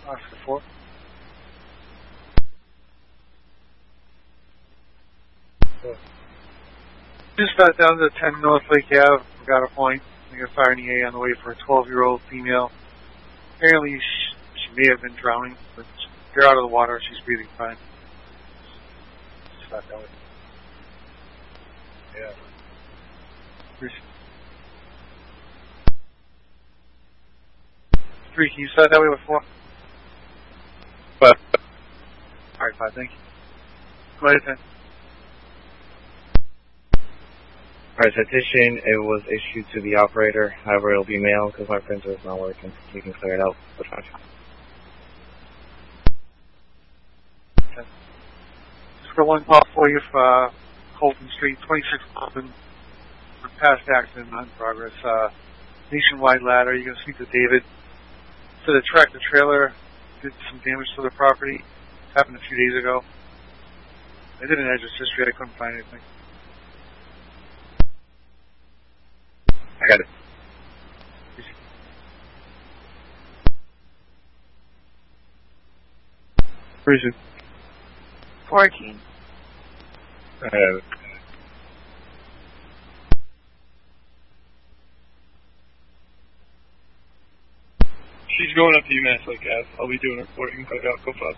Oscar 4. Just got down to 10 North Lake Ave. Got a point. We got fire an EA on the way for a 12-year-old female. Apparently, she may have been drowning, but they're out of the water. She's breathing fine. Just got that way. Yeah. 3, can you start that way with 4? 5. Alright, 5, thank you. Go ahead, 10. Alright, citation, it was issued to the operator. However, it'll be mailed because my printer is not working. You can clear it out. Okay. Just got one call for you for Colton Street, 26 Colton. Past accident in progress. Nationwide ladder. You're going to speak to David. So the tractor trailer did some damage to the property. Happened a few days ago. I did an address history. I couldn't find anything. I got it. Where is it? 14. I have it. She's going up to UMass Lake Ave. I'll be doing a reporting. Go fast.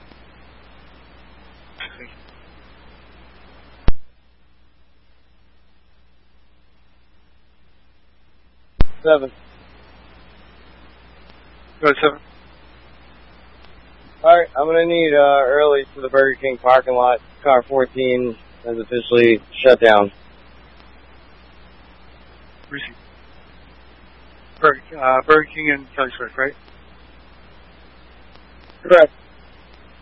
7. Go ahead, 7. Alright, I'm gonna need early to the Burger King parking lot. Car 14 has officially shut down. Receive. Burger King and Kelly Swift, right? Correct.